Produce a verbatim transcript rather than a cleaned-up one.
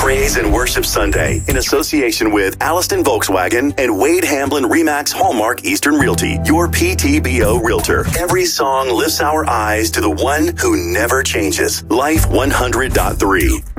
Praise and Worship Sunday in association with Alliston Volkswagen and Wade Hamblin Remax Hallmark Eastern Realty, your P T B O realtor. Every song lifts our eyes to the one who never changes. Life one hundred point three.